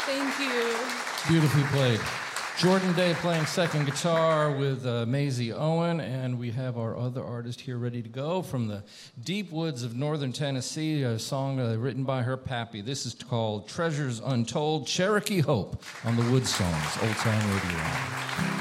Thank you. Beautifully played. Jordan Day playing second guitar with Maisie Owen, and we have our other artist here ready to go from the deep woods of northern Tennessee, a song written by her pappy. This is called Treasures Untold, Cherokee Hope on the Wood Songs, Old Time Radio.